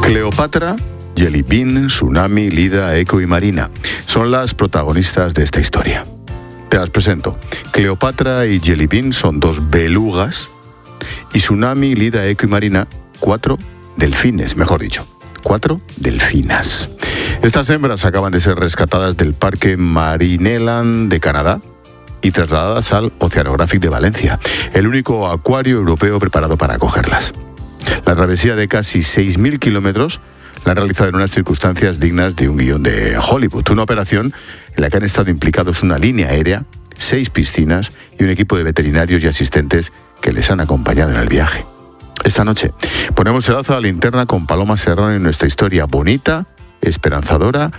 Cleopatra, Jelly Bean, Tsunami, Lida, Eco y Marina son las protagonistas de esta historia. Te las presento. Cleopatra y Jelly Bean son 2 belugas y Tsunami, Lida, Eco y Marina, 4 delfines, mejor dicho, 4 delfinas. Estas hembras acaban de ser rescatadas del Parque Marineland de Canadá y trasladadas al Oceanographic de Valencia, el único acuario europeo preparado para acogerlas. La travesía de casi 6.000 kilómetros la han realizado en unas circunstancias dignas de un guión de Hollywood, una operación en la que han estado implicados una línea aérea, 6 piscinas y un equipo de veterinarios y asistentes que les han acompañado en el viaje. Esta noche ponemos el lazo a la linterna con Paloma Serrano en nuestra historia bonita, esperanzadora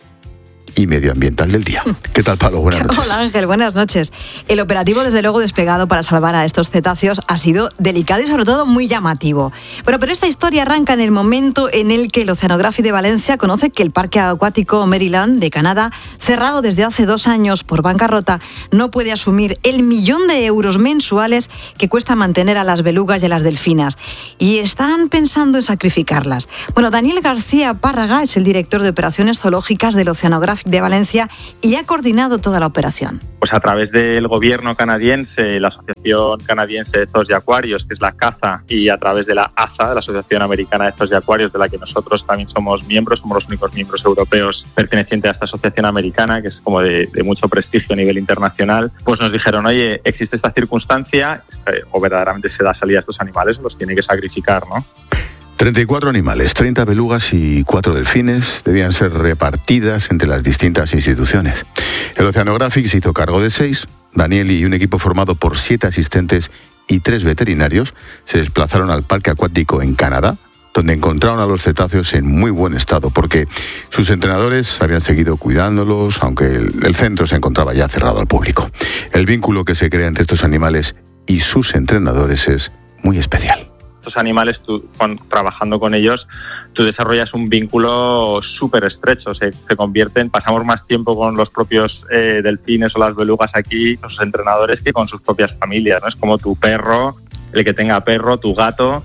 y medioambiental del día. ¿Qué tal, Palo? Buenas noches. Hola, Ángel, buenas noches. El operativo, desde luego, desplegado para salvar a estos cetáceos ha sido delicado y, sobre todo, muy llamativo. Bueno, pero esta historia arranca en el momento en el que el Oceanographic de Valencia conoce que el Parque Acuático Maryland de Canadá, cerrado desde hace 2 años por bancarrota, no puede asumir el 1 millón de euros mensuales que cuesta mantener a las belugas y a las delfinas. Y están pensando en sacrificarlas. Bueno, Daniel García Párraga es el director de operaciones zoológicas del Oceanographic de Valencia y ha coordinado toda la operación. Pues a través del gobierno canadiense, la Asociación Canadiense de Zoos y Acuarios, que es la CAZA, y a través de la AZA, de la Asociación Americana de Zoos y Acuarios, de la que nosotros también somos miembros, somos los únicos miembros europeos pertenecientes a esta asociación americana, que es como de mucho prestigio a nivel internacional, pues nos dijeron, oye, existe esta circunstancia, o verdaderamente se da salida a estos animales, los tiene que sacrificar, ¿no? 34 animales, 30 belugas y 4 delfines debían ser repartidas entre las distintas instituciones. El Oceanographic se hizo cargo de 6. Daniel y un equipo formado por 7 asistentes y 3 veterinarios se desplazaron al Parque Acuático en Canadá, donde encontraron a los cetáceos en muy buen estado, porque sus entrenadores habían seguido cuidándolos, aunque el centro se encontraba ya cerrado al público. El vínculo que se crea entre estos animales y sus entrenadores es muy especial. Estos animales, trabajando con ellos, tú desarrollas un vínculo súper estrecho, se convierten, pasamos más tiempo con los propios delfines o las belugas aquí, los entrenadores, que con sus propias familias, ¿no? Es como tu perro, el que tenga perro, tu gato.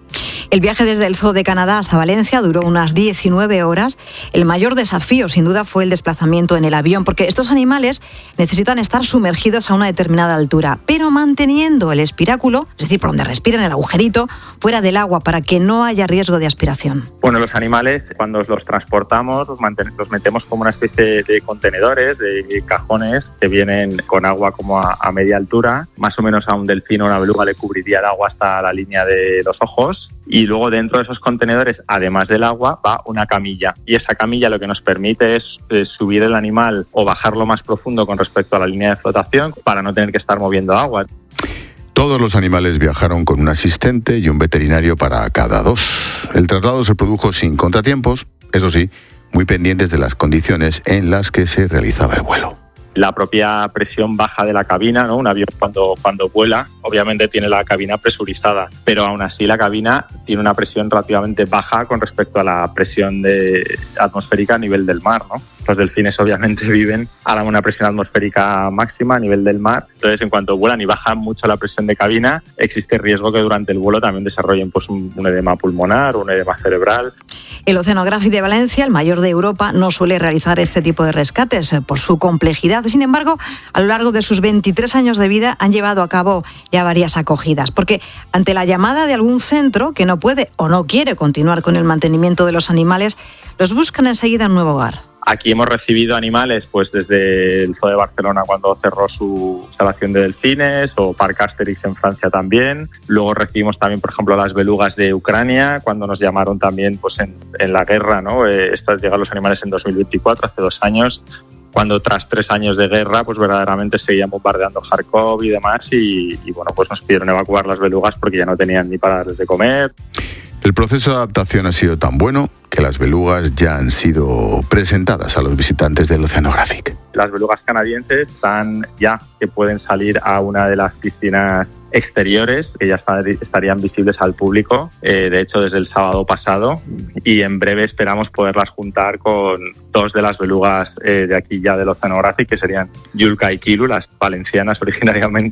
El viaje desde el Zoo de Canadá hasta Valencia duró unas 19 horas. El mayor desafío, sin duda, fue el desplazamiento en el avión, porque estos animales necesitan estar sumergidos a una determinada altura, pero manteniendo el espiráculo, es decir, por donde respiran, el agujerito, fuera del agua, para que no haya riesgo de aspiración. Bueno, los animales, cuando los transportamos, los metemos como una especie de contenedores, de cajones que vienen con agua como a media altura. Más o menos a un delfín o una beluga le cubriría de agua hasta la línea de los ojos. Y luego dentro de esos contenedores, además del agua, va una camilla. Y esa camilla lo que nos permite es subir el animal o bajarlo más profundo con respecto a la línea de flotación para no tener que estar moviendo agua. Todos los animales viajaron con un asistente y un veterinario para cada 2. El traslado se produjo sin contratiempos, eso sí, muy pendientes de las condiciones en las que se realizaba el vuelo. La propia presión baja de la cabina, ¿no? Un avión cuando vuela, obviamente tiene la cabina presurizada, pero aún así la cabina tiene una presión relativamente baja con respecto a la presión atmosférica a nivel del mar, ¿no? Los delfines obviamente viven a una presión atmosférica máxima a nivel del mar, entonces en cuanto vuelan y bajan mucho la presión de cabina, existe riesgo que durante el vuelo también desarrollen pues, un edema pulmonar o un edema cerebral. El Oceanographic de Valencia, el mayor de Europa, no suele realizar este tipo de rescates por su complejidad. Sin embargo, a lo largo de sus 23 años de vida han llevado a cabo ya varias acogidas, porque ante la llamada de algún centro que no puede o no quiere continuar con el mantenimiento de los animales, los buscan enseguida un nuevo hogar. Aquí hemos recibido animales pues desde el Zoo de Barcelona cuando cerró su instalación de delfines, o Parc Astérix en Francia también. Luego recibimos también, por ejemplo, las belugas de Ucrania, cuando nos llamaron también pues en la guerra, ¿no? Llegaron los animales en 2024, hace 2 años, cuando tras 3 años de guerra pues verdaderamente seguían bombardeando Kharkov y demás, y bueno, pues nos pidieron evacuar las belugas porque ya no tenían ni para darles de comer. El proceso de adaptación ha sido tan bueno que las belugas ya han sido presentadas a los visitantes del Oceanographic. Las belugas canadienses están ya que pueden salir a una de las piscinas exteriores que ya estarían visibles al público, de hecho desde el sábado pasado, y en breve esperamos poderlas juntar con 2 de las belugas de aquí ya del Oceanographic, que serían Yulka y Kilu, las valencianas originariamente,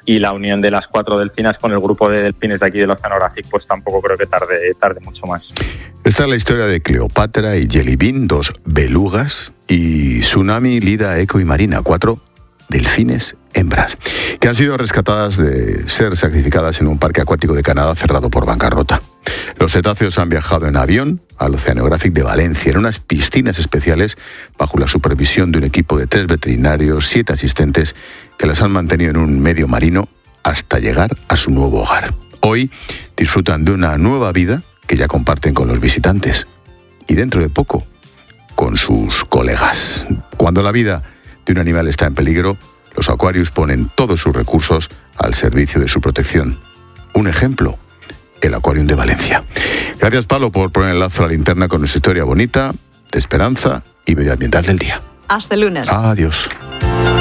y la unión de las 4 delfinas con el grupo de delfines de aquí del Oceanographic pues tampoco creo que tarde mucho más. Esta es la historia de Cleopatra y Jelly Bean, 2 belugas, y Tsunami, Lida, Eco y Marina, 4 delfines hembras, que han sido rescatadas de ser sacrificadas en un parque acuático de Canadá cerrado por bancarrota. Los cetáceos han viajado en avión al Oceanographic de Valencia, en unas piscinas especiales bajo la supervisión de un equipo de 3 veterinarios, 7 asistentes, que las han mantenido en un medio marino hasta llegar a su nuevo hogar. Hoy disfrutan de una nueva vida que ya comparten con los visitantes y dentro de poco con sus colegas. Cuando la vida de un animal está en peligro, los Aquarius ponen todos sus recursos al servicio de su protección. Un ejemplo, el Aquarium de Valencia. Gracias, Pablo, por poner el lazo a la linterna con nuestra historia bonita, de esperanza y medioambiental del día. Hasta el lunes. Adiós.